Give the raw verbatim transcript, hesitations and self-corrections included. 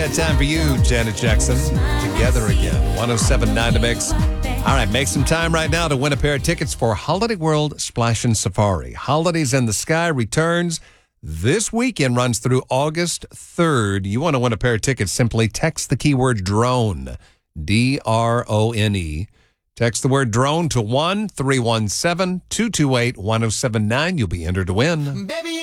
got time for you, Janet Jackson. Together again. one oh seven point nine The Mix. All right, make some time right now to win a pair of tickets for Holiday World Splash and Safari. Holidays in the Sky returns this weekend, runs through August third. You want to win a pair of tickets, simply text the keyword drone, D R O N E. Text the word drone to one three one seven, two two eight, one oh seven nine. You'll be entered to win. Baby,